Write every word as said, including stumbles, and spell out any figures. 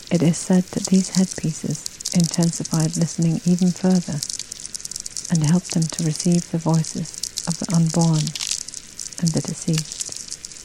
It is said that these headpieces intensified listening even further and helped them to receive the voices of the unborn and the deceased.